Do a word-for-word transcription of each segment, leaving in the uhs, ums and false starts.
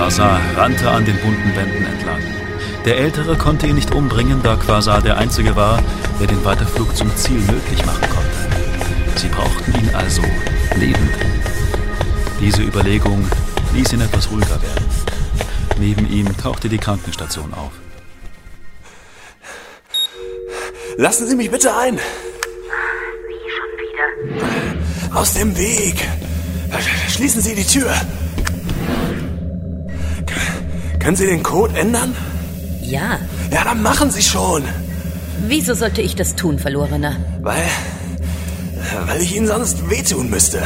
Quasar rannte an den bunten Wänden entlang. Der Ältere konnte ihn nicht umbringen, da Quasar der Einzige war, der den Weiterflug zum Ziel möglich machen konnte. Sie brauchten ihn also lebend. Diese Überlegung ließ ihn etwas ruhiger werden. Neben ihm tauchte die Krankenstation auf. Lassen Sie mich bitte ein. Wie schon wieder? Aus dem Weg. Schließen Sie die Tür. Können Sie den Code ändern? Ja. Ja, dann machen Sie schon. Wieso sollte ich das tun, Verlorener? Weil... Weil ich Ihnen sonst wehtun müsste.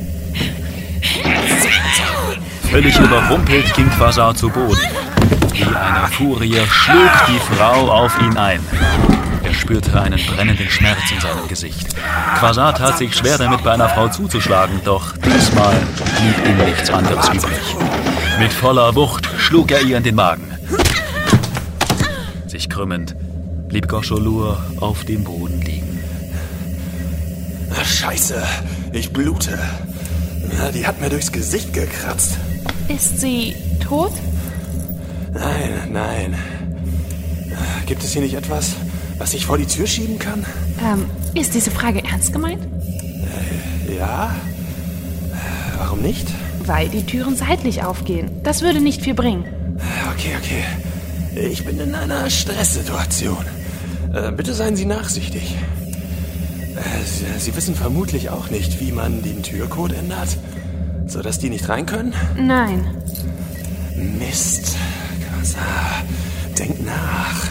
Völlig überrumpelt ging Quasar zu Boden. Wie eine Furie schlug die Frau auf ihn ein. Er spürte einen brennenden Schmerz in seinem Gesicht. Quasar tat sich schwer damit, bei einer Frau zuzuschlagen, doch diesmal blieb ihm nichts anderes übrig. Mit voller Wucht schlug er ihr in den Magen. Sich krümmend blieb Gauchelur auf dem Boden liegen. Scheiße, ich blute. Die hat mir durchs Gesicht gekratzt. Ist sie tot? Nein, nein. Gibt es hier nicht etwas, was ich vor die Tür schieben kann? Ähm, ist diese Frage ernst gemeint? Äh, ja. Warum nicht? Weil die Türen seitlich aufgehen. Das würde nicht viel bringen. Okay, okay. Ich bin in einer Stresssituation. Äh, bitte seien Sie nachsichtig. Äh, Sie, Sie wissen vermutlich auch nicht, wie man den Türcode ändert, sodass die nicht rein können? Nein. Mist. Quasar, denk nach.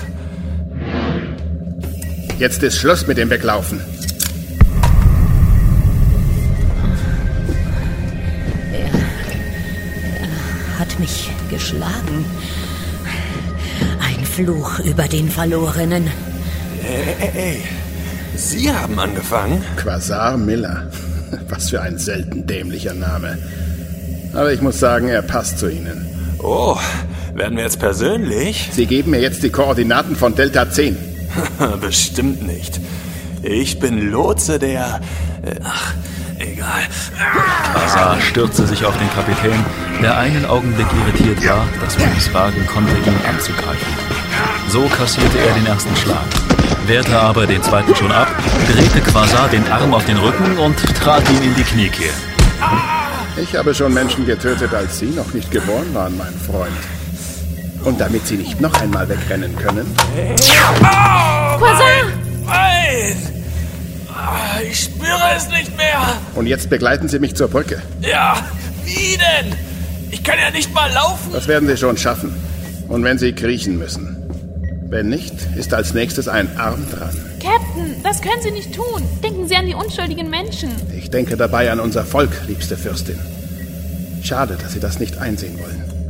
Jetzt ist Schluss mit dem Weglaufen. Er, er hat mich geschlagen. Ein Fluch über den Verlorenen. Ey, ey, ey. Sie haben angefangen? Quasar Miller. Was für ein selten dämlicher Name. Aber ich muss sagen, er passt zu Ihnen. Oh, werden wir jetzt persönlich? Sie geben mir jetzt die Koordinaten von Delta zehn. Bestimmt nicht. Ich bin Lotse der... Ach, egal. Quasar stürzte sich auf den Kapitän, der einen Augenblick irritiert war, dass man es wagen konnte, ihn anzugreifen. So kassierte er den ersten Schlag. Wehrte aber den zweiten schon ab, drehte Quasar den Arm auf den Rücken und trat ihn in die Kniekehl. Ich habe schon Menschen getötet, als Sie noch nicht geboren waren, mein Freund. Und damit Sie nicht noch einmal wegrennen können... Oh, Quasar! Nein! Ich spüre es nicht mehr! Und jetzt begleiten Sie mich zur Brücke. Ja, wie denn? Ich kann ja nicht mal laufen! Das werden Sie schon schaffen. Und wenn Sie kriechen müssen. Wenn nicht, ist als nächstes ein Arm dran. Captain, das können Sie nicht tun. Denken Sie an die unschuldigen Menschen. Ich denke dabei an unser Volk, liebste Fürstin. Schade, dass Sie das nicht einsehen wollen.